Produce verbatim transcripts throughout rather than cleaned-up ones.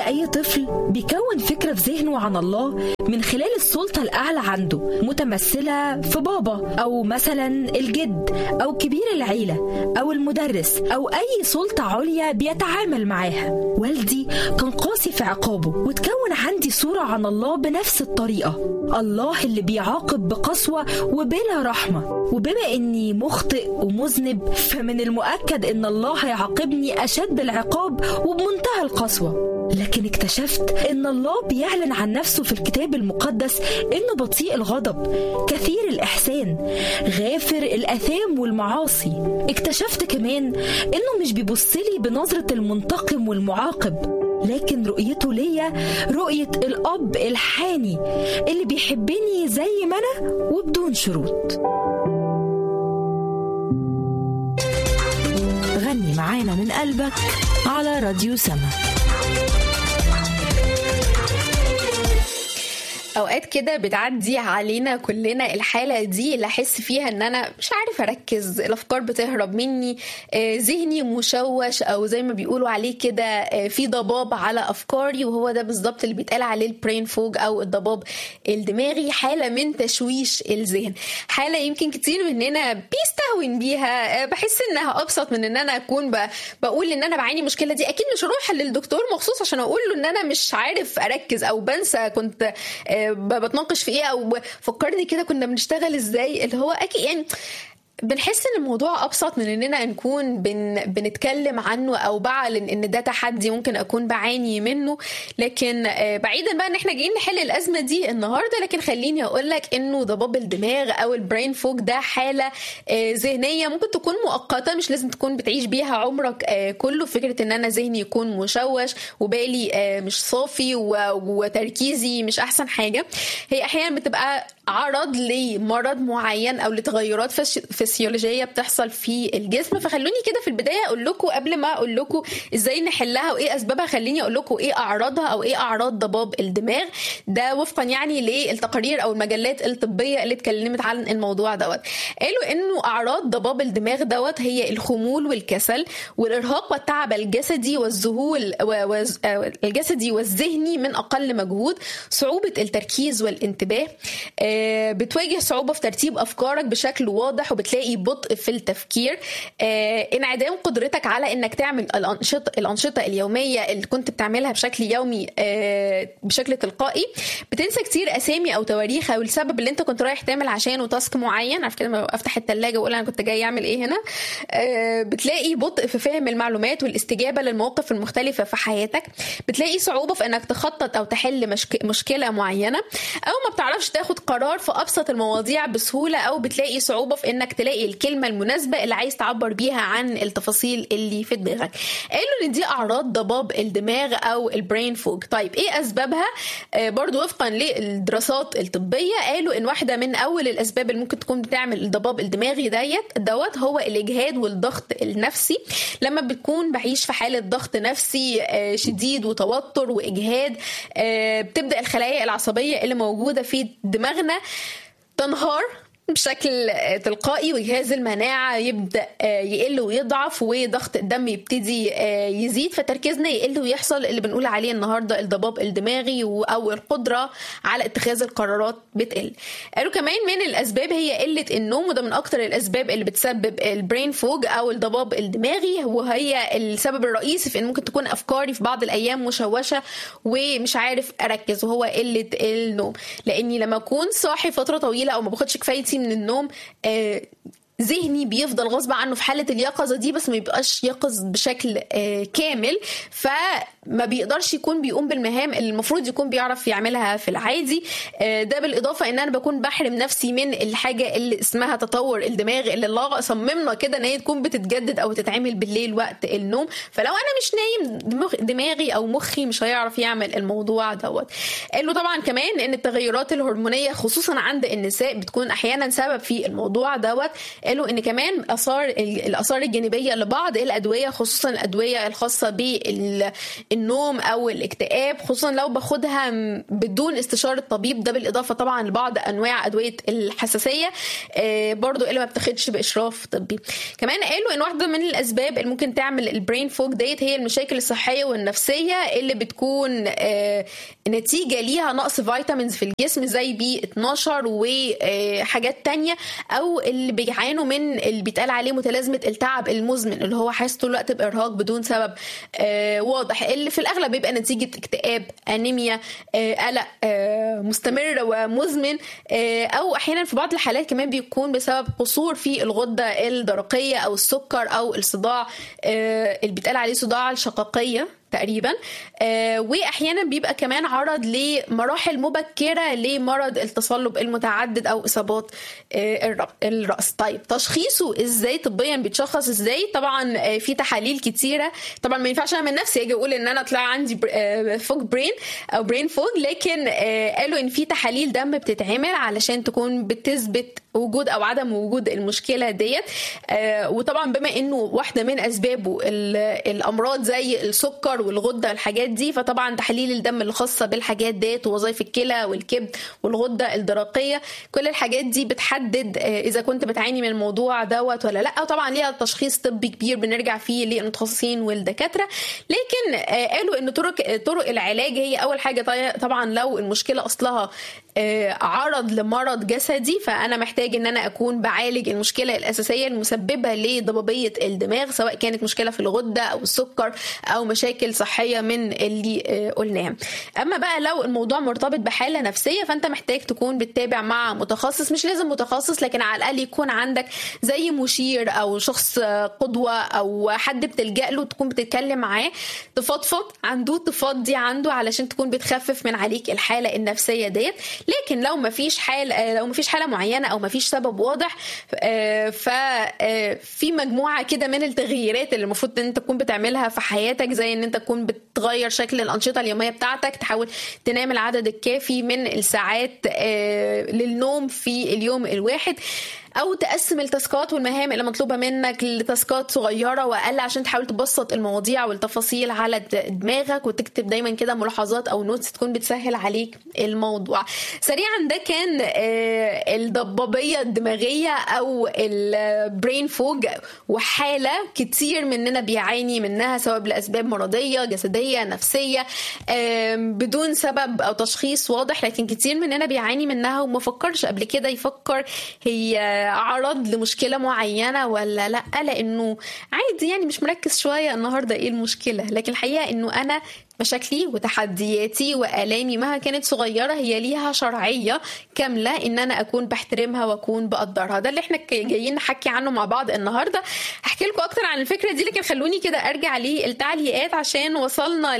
زي أي طفل بيكون فكرة في ذهنه عن الله من خلال السلطة الأعلى عنده، متمثلة في بابا أو مثلا الجد أو كبير العيلة أو المدرس أو أي سلطة عليا بيتعامل معاها. والدي كان قاسي في عقابه، وتكون عندي صورة عن الله بنفس الطريقة، الله اللي بيعاقب بقسوة وبلا رحمة. وبما إني مخطئ ومذنب، فمن المؤكد إن الله هيعاقبني أشد العقاب وبمنتهى القسوة. لكن اكتشفت إن الله بيعلن عن نفسه في الكتاب المقدس إنه بطيء الغضب، كثير الإحسان، غافر الآثام والمعاصي. اكتشفت كمان إنه مش بيبصلي بنظرة المنتقم والمعاقب، لكن رؤيته ليا رؤية الأب الحاني اللي بيحبني زي ما أنا وبدون شروط. غني معانا من قلبك على راديو سما. اوقات كده بتعدي علينا كلنا الحاله دي اللي احس فيها ان انا مش عارف اركز، الافكار بتهرب مني، آه ذهني مشوش، او زي ما بيقولوا عليه كده آه في ضباب على افكاري، وهو ده بالظبط اللي بيتقال عليه البرين فوج او الضباب الدماغي، حاله من تشويش الذهن، حاله يمكن كتير مننا بيستهون بيها. آه بحس انها ابسط من ان انا اكون بقول ان انا بعاني المشكله دي. اكيد مش هروح للدكتور مخصوص عشان اقول له ان انا مش عارف اركز او بنسى كنت آه بتناقش في ايه، او فكرني كده كنا بنشتغل ازاي، اللي هو اكيد يعني بنحس ان الموضوع ابسط من اننا نكون بن بنتكلم عنه او بعلن ان ده تحدي ممكن اكون بعاني منه. لكن بعيدا بقى ان احنا جايين نحل الازمه دي النهارده، لكن خليني اقول لك انه ضباب الدماغ او البرين فوج ده حاله ذهنيه ممكن تكون مؤقته، مش لازم تكون بتعيش بيها عمرك كله. فكره ان انا ذهني يكون مشوش وبالي مش صافي وتركيزي مش احسن حاجه، هي احيانا بتبقى عرض لمرض معين او لتغيرات فسيولوجيه بتحصل في الجسم. فخلوني كده في البدايه اقول لكم قبل ما اقول لكم ازاي نحلها وايه اسبابها، خليني اقول لكم ايه اعراضها او ايه اعراض ضباب الدماغ ده وفقا يعني للتقارير او المجلات الطبيه اللي اتكلمت عن الموضوع دوت. قالوا انه اعراض ضباب الدماغ دوت هي الخمول والكسل والارهاق والتعب الجسدي والذهول الجسدي والذهني من اقل مجهود، صعوبه التركيز والانتباه، بتواجه صعوبة في ترتيب أفكارك بشكل واضح وبتلاقي بطء في التفكير، انعدام قدرتك على انك تعمل الأنشطة, الأنشطة اليومية اللي كنت بتعملها بشكل يومي بشكل تلقائي، بتنسى كتير أسامي أو تواريخ أو السبب اللي انت كنت رايح تعمل عشانه تاسك معين. عارف كده ما أفتح التلاجة وأقول أنا كنت جاي أعمل إيه هنا. بتلاقي بطء في فهم المعلومات والاستجابة للمواقف المختلفة في حياتك، بتلاقي صعوبة في انك تخطط أو تحل مشك... مشكلة معينة، أو ما بتعرفش تاخد قرار في أبسط المواضيع بسهولة، أو بتلاقي صعوبة في إنك تلاقي الكلمة المناسبة اللي عايز تعبر بيها عن التفاصيل اللي في دماغك. قالوا إن دي أعراض ضباب الدماغ أو البرين فوج. طيب إيه أسبابها؟ آه برضو وفقا للدراسات الطبية قالوا إن واحدة من أول الأسباب اللي ممكن تكون بتعمل الضباب الدماغي ديت دوت هو الإجهاد والضغط النفسي. لما بتكون بعيش في حالة ضغط نفسي آه شديد وتوتر وإجهاد، آه بتبدأ الخلايا العصبية اللي موجودة في دماغنا تنهار بشكل تلقائي، وجهاز المناعة يبدأ يقل ويضعف، وضغط الدم يبتدي يزيد، فتركيزنا يقل ويحصل اللي بنقول عليه النهاردة الضباب الدماغي أو القدرة على اتخاذ القرارات بتقل. قالوا كمان من الأسباب هي قلة النوم، وده من أكتر الأسباب اللي بتسبب البرين فوج أو الضباب الدماغي، وهي السبب الرئيسي في إن ممكن تكون أفكاري في بعض الأيام مشوشة ومش عارف أركز، وهو قلة النوم. لأني لما أكون صاحي فترة طويلة أو ما باخدش كفايتي من النوم، آه ذهني بيفضل غصب عنه في حالة اليقظة دي، بس ما يبقاش يقظ بشكل آه كامل، فما بيقدرش يكون بيقوم بالمهام اللي المفروض يكون بيعرف يعملها في العادي. آه ده بالإضافة ان انا بكون بحرم نفسي من الحاجة اللي اسمها تطور الدماغ، اللي الله صممنا كده ان هي تكون بتتجدد او تتعمل بالليل وقت النوم. فلو انا مش نايم دماغي او مخي مش هيعرف يعمل الموضوع دوت. قالوا طبعا كمان ان التغيرات الهرمونية خصوصا عند النساء بتكون احيانا سبب في الموضوع دوت. قالوا ان كمان اثار الاثار الجانبيه لبعض الادويه، خصوصا الادويه الخاصه بالنوم او الاكتئاب، خصوصا لو باخدها بدون استشاره طبيب، ده بالاضافه طبعا لبعض انواع ادويه الحساسيه برضو اللي ما بتاخدش باشراف طبي. كمان قالوا ان واحده من الاسباب اللي ممكن تعمل البرين فوج ديت هي المشاكل الصحيه والنفسيه اللي بتكون نتيجه ليها نقص فيتامينز في الجسم زي بي اتناشر وحاجات تانية، او اللي بيعانوا من اللي بيتقال عليه متلازمه التعب المزمن، اللي هو حاسس طول الوقت بارهاق بدون سبب واضح، اللي في الاغلب بيبقى نتيجه اكتئاب، انيميا، قلق مستمر ومزمن، او احيانا في بعض الحالات كمان بيكون بسبب قصور في الغده الدرقيه او السكر او الصداع اللي بيتقال عليه صداع الشقاقيه تقريبا، آه واحيانا بيبقى كمان عرض لمراحل مبكره لمرض التصلب المتعدد او اصابات آه الراس. طيب تشخيصه ازاي طبيا؟ بيتشخص ازاي؟ طبعا آه في تحاليل كتيره، طبعا ما ينفعش انا من نفسي اجي اقول ان انا طلع عندي آه فوج برين او برين فوج، لكن آه قالوا ان في تحاليل دم بتتعمل علشان تكون بتثبت وجود او عدم وجود المشكله ديت، آه وطبعا بما انه واحده من اسبابه الامراض زي السكر والغده والحاجات دي، فطبعا تحاليل الدم الخاصه بالحاجات ديت ووظائف الكلى والكبد والغده الدرقيه، كل الحاجات دي بتحدد اذا كنت بتعاني من الموضوع دوت ولا لا. وطبعا ليها تشخيص طبي كبير بنرجع فيه للمتخصصين والدكاتره، لكن قالوا ان طرق طرق العلاج هي اول حاجه طبعا لو المشكله اصلها عرض لمرض جسدي، فانا محتاج ان انا اكون بعالج المشكله الاساسيه المسببه لضبابيه الدماغ، سواء كانت مشكله في الغده او السكر او مشاكل صحيه من اللي قلناها. اما بقى لو الموضوع مرتبط بحاله نفسيه، فانت محتاج تكون بتتابع مع متخصص، مش لازم متخصص لكن على الاقل يكون عندك زي مشير او شخص قدوه او حد بتلجأ له تكون بتتكلم معاه، تفضفض عنده تفضي عنده علشان تكون بتخفف من عليك الحاله النفسيه ديت. لكن لو مفيش حاله لو مفيش حاله معينه او مفيش سبب واضح، ففي مجموعه كده من التغييرات اللي المفروض ان انت تكون بتعملها في حياتك، زي ان انت تكون بتغير شكل الانشطه اليوميه بتاعتك، تحاول تنام العدد الكافي من الساعات للنوم في اليوم الواحد، او تقسم التاسكات والمهام اللي مطلوبه منك لتاسكات صغيره واقل عشان تحاول تبسط المواضيع والتفاصيل على دماغك، وتكتب دايما كده ملاحظات او نوتس تكون بتسهل عليك الموضوع. سريعا ده كان الضبابيه الدماغيه او البرين فوج، وحاله كتير مننا بيعاني منها سواء لاسباب مرضيه جسديه نفسيه بدون سبب او تشخيص واضح، لكن كتير مننا بيعاني منها وما فكرش قبل كده يفكر هي عرض لمشكلة معينة ولا لا، لأنه عادي يعني مش مركز شوية النهاردة ايه المشكلة. لكن الحقيقة انه انا مشاكلي وتحدياتي وآلامي مهما كانت صغيرة هي ليها شرعية كاملة ان انا اكون بحترمها واكون بقدرها. ده اللي احنا جايين نحكي عنه مع بعض النهاردة. هحكي لكم اكتر عن الفكرة دي، لكن خلوني كده ارجع للتعليقات عشان وصلنا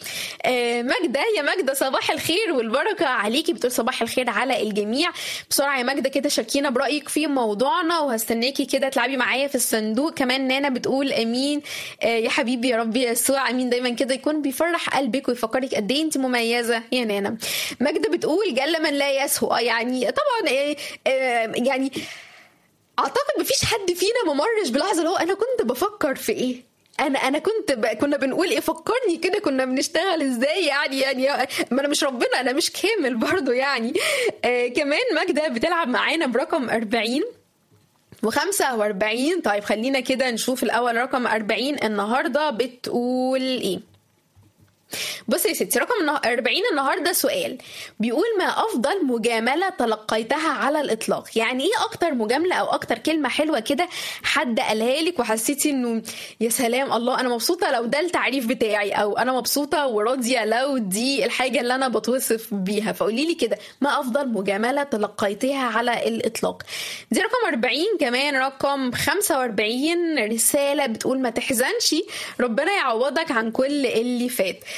لمجدة. يا مجدة صباح الخير والبركة عليكي، بتقول صباح الخير على الجميع. بسرعة يا مجدة كده شاركينا برأيك في موضوعنا وهستناكي كده تلعبي معايا في الصندوق. كمان نانا بتقول امين يا حبيبي يا ربي يسوع، امين دايما كده يكون بيفرح قلبك ويفكرك قد ايه انت مميزه يا نانا. ماجده بتقول جل من لا يسهو، يعني طبعا يعني اعتقد مفيش حد فينا ممرش بلحظه اللي هو انا كنت بفكر في ايه، انا انا كنت ب... كنا بنقول ايه، فكرني كده كنا بنشتغل ازاي يعني يعني ما انا مش ربنا، انا مش كامل برضو يعني. آه كمان ماجده بتلعب معانا برقم أربعين وخمسة وأربعين. طيب خلينا كده نشوف الاول رقم أربعين النهارده بتقول ايه. بصي يا ستي، رقم أربعين النهارده سؤال بيقول ما افضل مجامله تلقيتها على الاطلاق؟ يعني ايه اكتر مجامله او اكتر كلمه حلوه كده حد قالها لك وحسيتي انه يا سلام الله انا مبسوطه لو ده التعريف بتاعي، او انا مبسوطه وراضيه لو دي الحاجه اللي انا بتوصف بيها؟ فقولي لي كده ما افضل مجامله تلقيتها على الاطلاق. دي رقم أربعين. كمان رقم خمسة وأربعين رساله بتقول ما تحزنش، ربنا يعوضك عن كل اللي فات.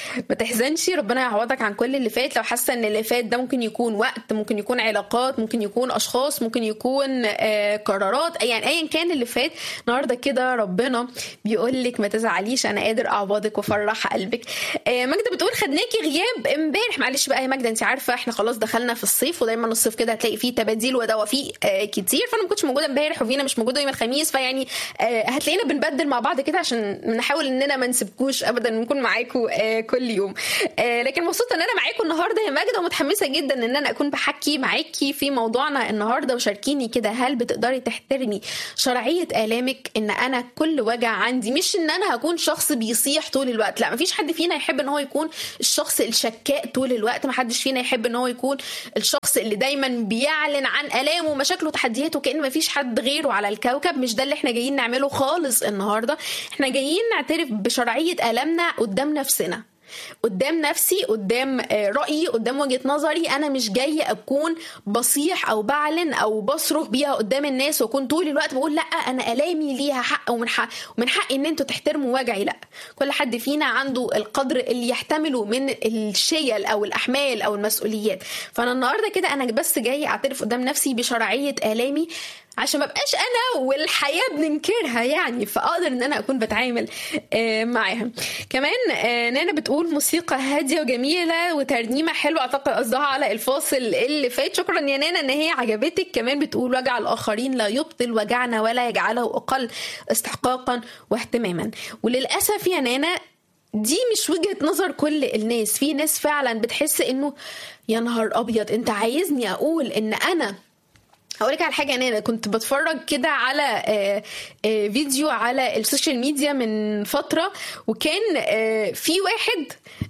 ما تحزنش، ربنا يعوضك عن كل اللي فات. لو حاسه ان اللي فات ده ممكن يكون وقت، ممكن يكون علاقات، ممكن يكون اشخاص، ممكن يكون آه قرارات، يعني ايا كان اللي فات، النهارده كده ربنا بيقول لك ما تزعليش، انا قادر اعوضك وافرح قلبك. آه ماجده بتقول خدناكي غياب امبارح. معلش بقى يا ماجده، انت عارفه احنا خلاص دخلنا في الصيف، ودايما الصيف كده هتلاقي فيه تباديل ودوافيق آه كتير، فانا ما كنتش موجوده امبارح وفينا مش موجوده يوم الخميس، فيعني آه هتلاقينا بنبدل مع بعض كده عشان نحاول اننا ما نسيبكوش ابدا، نكون معاكم آه كل يوم. آه لكن مبسوطه ان انا معاكم النهارده يا ماجده، ومتحمسه جدا ان انا اكون بحكي معاكي في موضوعنا النهارده. وشاركيني كده، هل بتقدري تحترمي شرعيه الامك؟ ان انا كل وجع عندي مش ان انا هكون شخص بيصيح طول الوقت، لا، مفيش حد فينا يحب ان هو يكون الشخص الشكاء طول الوقت، محدش فينا يحب ان هو يكون الشخص اللي دايما بيعلن عن الامه ومشاكله وتحدياته كأن مفيش حد غيره على الكوكب. مش ده اللي احنا جايين نعمله خالص النهارده. احنا جايين نعترف بشرعيه الامنا قدام نفسنا، قدام نفسي، قدام رأيي، قدام وجهة نظري. أنا مش جاية أكون بصيح أو بعلن أو بصرخ بيها قدام الناس وأكون طول الوقت بقول لأ أنا ألامي ليها حق ومن حق ومن حقي إن أنتوا تحترموا وجعي. لأ، كل حد فينا عنده القدر اللي يحتمله من الشيل أو الأحمال أو المسؤوليات. فأنا النهاردة كده أنا بس جاية أعترف قدام نفسي بشرعية آلامي عشان ما بقاش انا والحياه بننكرها يعني، فاقدر ان انا اكون بتعامل معاها. كمان نانا بتقول موسيقى هاديه وجميله وترنيمه حلوه، اعتقد قصدها على الفاصل اللي فات. شكرا يا نانا ان هي عجبتك. كمان بتقول وجع الاخرين لا يبطل وجعنا ولا يجعله اقل استحقاقا واهتماما. وللاسف يا نانا دي مش وجهة نظر كل الناس. في ناس فعلا بتحس انه يا نهار ابيض انت عايزني اقول ان انا هقولك على حاجة. أنا كنت بتفرج كده على آآ آآ فيديو على السوشيال ميديا من فترة، وكان في واحد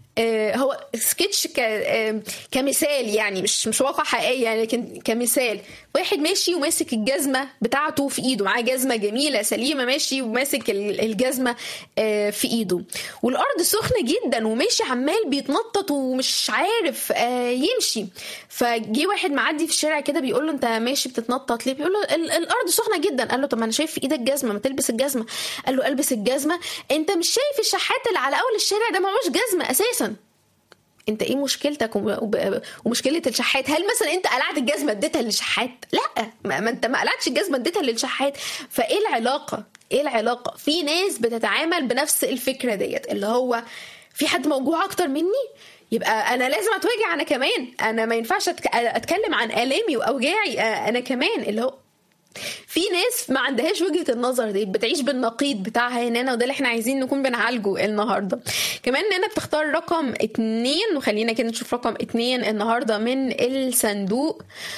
هو سكتش كمثال يعني، مش مش واقع حقيقي يعني، لكن كمثال. واحد ماشي وماسك الجزمة بتاعته في ايده، معاه جزمة جميلة سليمة، ماشي وماسك الجزمة في ايده، والارض سخنة جدا وماشي عمال بيتنطط ومش عارف يمشي. فجي واحد معدي في الشارع كده بيقول له انت ماشي بتتنطط ليه؟ بيقول له الارض سخنة جدا. قال له طب ما انا شايف في ايدك جزمة، ما تلبس الجزمة. قال له البس الجزمة؟ انت مش شايف الشحات اللي على اول الشارع ده معهوش جزمة اساسا؟ انت ايه مشكلتك ومشكله الشحات؟ هل مثلا انت قلعت الجزمه اديتها للشحات؟ لا، ما انت ما قلعتش الجزمه اديتها للشحات. فايه العلاقه؟ ايه العلاقه؟ في ناس بتتعامل بنفس الفكره ديت، اللي هو في حد موجوع اكتر مني يبقى انا لازم اتوجع انا كمان، انا ما ينفعش اتكلم عن الامي واوجاعي انا كمان. اللي هو في ناس ما عندهاش وجهة النظر دي، بتعيش بالنقيض بتاعها يا نانا، وده اللي احنا عايزين نكون بنعالجه النهاردة. كمان نانا بتختار رقم اتنين، وخلينا كده نشوف رقم اتنين النهاردة من الصندوق.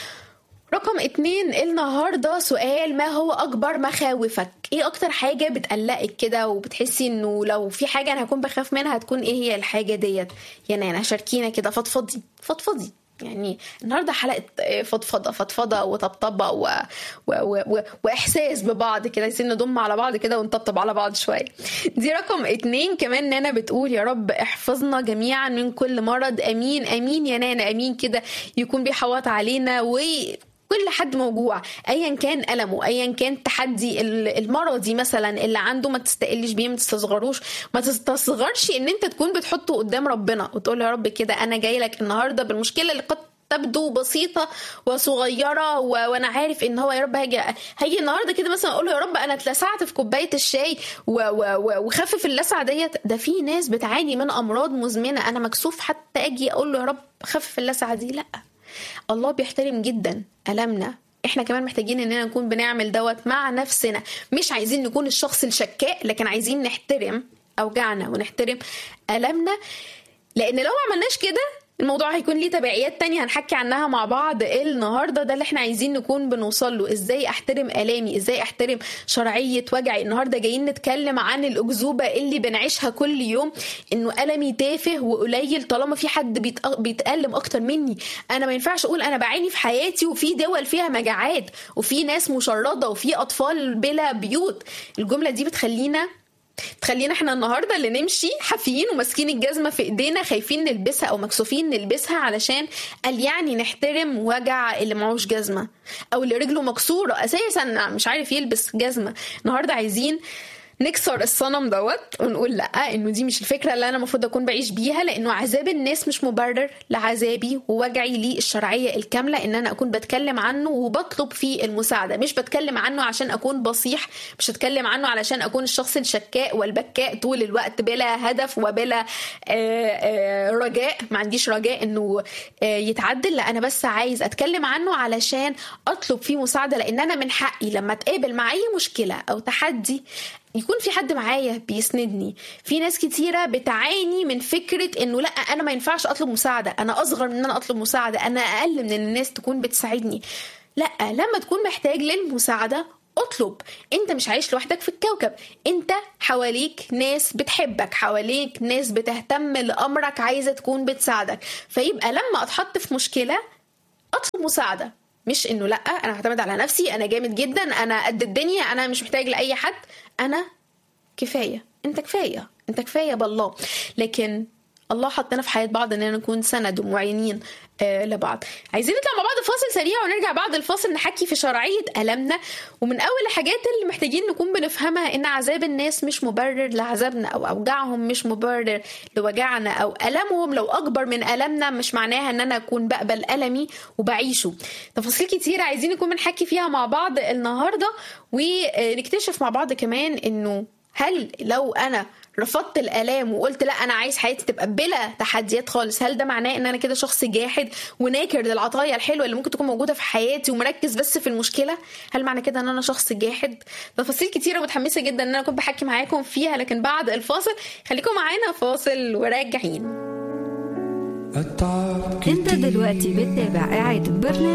رقم اتنين النهاردة سؤال: ما هو أكبر مخاوفك؟ ايه أكتر حاجة بتقلقك كده وبتحسي انه لو في حاجة أنا هكون بخاف منها هتكون ايه هي الحاجة ديت؟ يا نانا شاركينا كده، فضفضي فضفضي يعني. النهارده حلقه فضفضه فضفضه وطبطبه و... و... و... واحساس ببعض كده، عايزين نضم على بعض كده ونطبطب على بعض شويه. دي رقم اتنين. كمان نانا بتقول يا رب احفظنا جميعا من كل مرض. امين امين يا نانا، امين كده يكون بيحوط علينا و كل حد موجوع ايا كان ألمه، ايا كان تحدي المرضي مثلا اللي عنده، ما تستقلش بيه، ما تستصغروش، ما تستصغرش ان انت تكون بتحطه قدام ربنا وتقول يا رب كده انا جاي لك النهارده بالمشكله اللي قد تبدو بسيطه وصغيره و... وانا عارف ان هو يا رب هاجي هاجي النهارده كده مثلا اقول له يا رب انا اتلسعت في كوبايه الشاي و... و... وخفف اللسعه ديت. ده في ناس بتعاني من امراض مزمنه، انا مكسوف حتى اجي اقول له يا رب خفف اللسعه دي. لا، الله بيحترم جدا ألمنا. احنا كمان محتاجين اننا نكون بنعمل دوت مع نفسنا. مش عايزين نكون الشخص الشكاء، لكن عايزين نحترم أوجاعنا ونحترم ألمنا، لأن لو ما عملناش كده الموضوع هيكون ليه تبعيات تانية هنحكي عنها مع بعض النهاردة. ده اللي احنا عايزين نكون بنوصل له، ازاي احترم آلامي، ازاي احترم شرعية وجعي. النهاردة جايين نتكلم عن الأكذوبة اللي بنعيشها كل يوم، انه ألمي تافه وقليل طالما في حد بيتألم اكتر مني. انا ما ينفعش اقول انا بعاني في حياتي وفي دول فيها مجاعات وفي ناس مشردة وفي اطفال بلا بيوت. الجملة دي بتخلينا تخلينا احنا النهاردة اللي نمشي حافيين وماسكين الجزمة في ايدينا خايفين نلبسها او مكسوفين نلبسها، علشان قال يعني نحترم وجع اللي معوش جزمة او اللي رجله مكسورة اساسا مش عارف يلبس جزمة. النهاردة عايزين نكسر الصنم دوت ونقول لا، انه دي مش الفكره اللي انا المفروض اكون بعيش بيها، لانه عذاب الناس مش مبرر لعذابي ووجعي لي الشرعيه الكامله ان انا اكون بتكلم عنه وبطلب فيه المساعده. مش بتكلم عنه عشان اكون بصيح، مش هتكلم عنه علشان اكون الشخص الشكاء والبكاء طول الوقت بلا هدف وبلا آآ آآ رجاء، ما عنديش رجاء انه يتعدل. لا، انا بس عايز اتكلم عنه علشان اطلب فيه مساعده، لان انا من حقي لما اتقابل مع اي مشكله او تحدي يكون في حد معايا بيسندني. في ناس كتيرة بتعاني من فكرة انه لا، انا ما ينفعش اطلب مساعدة، انا اصغر من ان انا اطلب مساعدة، انا اقل من ان الناس تكون بتساعدني. لا، لما تكون محتاج للمساعدة اطلب. انت مش عايش لوحدك في الكوكب، انت حواليك ناس بتحبك، حواليك ناس بتهتم لامرك، عايزة تكون بتساعدك. فيبقى لما اتحط في مشكلة اطلب مساعدة، مش انه لا انا هعتمد على نفسي، انا جامد جدا، انا قد الدنيا، انا مش محتاج لاي حد، انا كفايه. انت كفايه، انت كفايه بالله. لكن الله حطنا في حياه بعض اننا نكون سند ومعينين آه لبعض. عايزين نطلع مع بعض فاصل سريع ونرجع بعد الفاصل نحكي في شرعيه ألمنا. ومن اول الحاجات اللي محتاجين نكون بنفهمها ان عذاب الناس مش مبرر لعذابنا، او اوجاعهم مش مبرر لوجعنا، او ألمهم لو اكبر من ألمنا مش معناها ان انا اكون بقبل ألمي وبعيشه. تفاصيل كتير عايزين نكون بنحكي فيها مع بعض النهارده، ونكتشف مع بعض كمان انه هل لو انا رفضت الالام وقلت لا انا عايز حياتي تبقى بلا تحديات خالص، هل ده معناه ان انا كده شخص جاحد وناكر للعطايا الحلوه اللي ممكن تكون موجوده في حياتي ومركز بس في المشكله؟ هل معنى كده ان انا شخص جاحد؟ تفاصيل كتيره متحمسه جدا ان انا اكون بحكي معاكم فيها، لكن بعد الفاصل خليكم معانا فاصل وراجعين. انت دلوقتي بتتابع قاعد برنامج